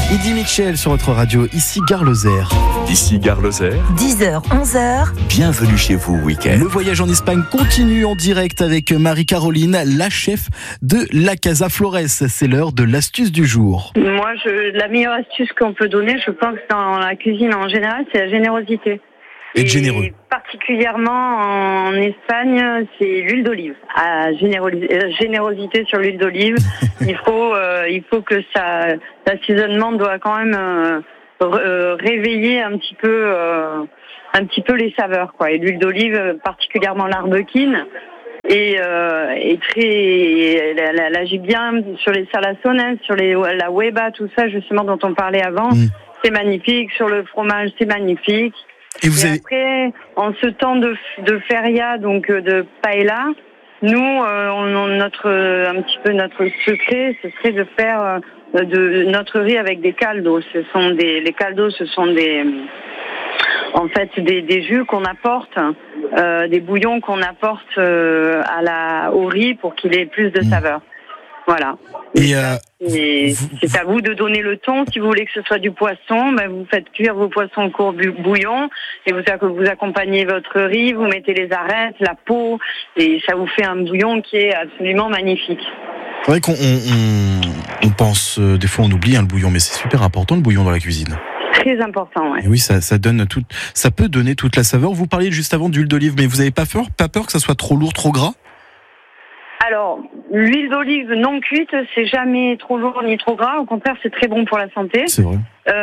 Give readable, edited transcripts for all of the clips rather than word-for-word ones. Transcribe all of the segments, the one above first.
Eddy Mitchell sur votre radio, ici Gare Lozère. Ici Gare Lozère. 10h, 11h. Bienvenue chez vous, week-end. Le voyage en Espagne continue en direct avec Marie-Caroline, la chef de la Casa Flores. C'est l'heure de l'astuce du jour. Moi, la meilleure astuce qu'on peut donner, je pense, dans la cuisine en général, c'est la générosité. Être généreux. Particulièrement en Espagne, c'est l'huile d'olive. Générosité sur l'huile d'olive. il faut que l'assaisonnement doit quand même réveiller un petit peu les saveurs, quoi. Et l'huile d'olive, particulièrement l'arbequine, elle agit bien sur les salazones, sur la hueva, tout ça justement dont on parlait avant. C'est magnifique. Sur le fromage, c'est magnifique. Et après, en ce temps de feria, donc de paella, nous, un petit peu notre secret, ce serait de faire de notre riz avec des caldos. Les caldos, ce sont des jus qu'on apporte, des bouillons qu'on apporte au riz pour qu'il ait plus de saveur. Voilà. C'est à vous de donner le ton. Si vous voulez que ce soit du poisson, vous faites cuire vos poissons au court bouillon et vous accompagnez votre riz, vous mettez les arêtes, la peau et ça vous fait un bouillon qui est absolument magnifique. C'est vrai qu'on pense, des fois on oublie le bouillon, mais c'est super important le bouillon dans la cuisine. Très important, ouais. Et oui, ça peut donner toute la saveur. Vous parliez juste avant d'huile d'olive, mais vous n'avez pas peur que ça soit trop lourd, trop gras ? Alors, l'huile d'olive non cuite, c'est jamais trop lourd ni trop gras. Au contraire, c'est très bon pour la santé. C'est vrai.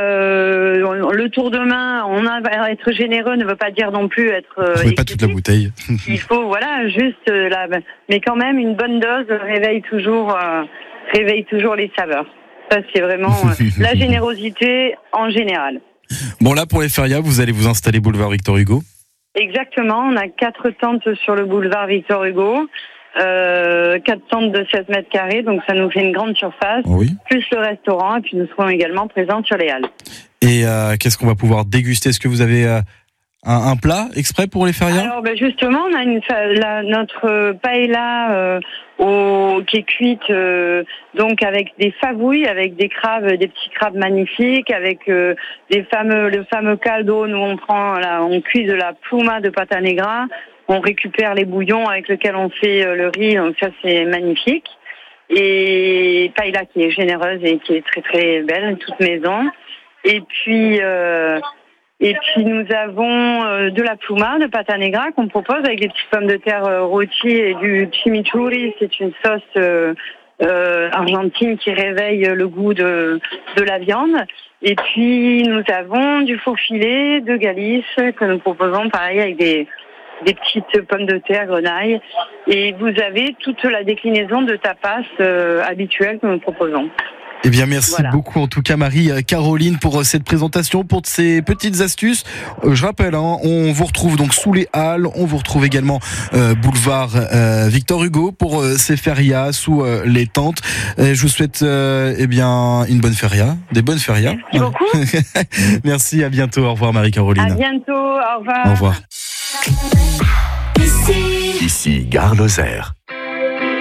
Le tour de main, être généreux ne veut pas dire non plus être. Vous pas toute la bouteille. Il faut, juste mais quand même une bonne dose réveille toujours les saveurs. Ça, c'est vraiment la générosité en général. Bon, là, pour les férias, vous allez vous installer boulevard Victor Hugo. Exactement. On a 4 tentes sur le boulevard Victor Hugo. 4 tentes de 16 mètres carrés, donc ça nous fait une grande surface, plus le restaurant, et puis nous serons également présents sur les halles. Et qu'est-ce qu'on va pouvoir déguster ? Est-ce que vous avez un plat exprès pour les férias ? Alors justement, on a notre paella qui est cuite donc avec des favouilles, avec des petits crabes magnifiques, avec le fameux caldo. Nous on cuit de la pluma de pata negra. On récupère les bouillons avec lesquels on fait le riz, donc ça c'est magnifique. Et paella qui est généreuse et qui est très très belle, toute maison. Et puis nous avons de la pluma de pata negra qu'on propose avec des petites pommes de terre rôties et du chimichurri. C'est une sauce argentine qui réveille le goût de la viande. Et puis nous avons du faux filet de Galice que nous proposons pareil avec des petites pommes de terre, grenaille. Et vous avez toute la déclinaison de tapas habituelle que nous proposons. Eh bien, merci beaucoup en tout cas Marie-Caroline pour cette présentation, pour ces petites astuces. Je rappelle, on vous retrouve donc sous les halles, on vous retrouve également boulevard Victor Hugo pour ces férias sous les tentes. Je vous souhaite une bonne feria, des bonnes ferias. Merci beaucoup. Merci, à bientôt. Au revoir Marie-Caroline. À bientôt, au revoir. Au revoir. Ici Gare Lozère.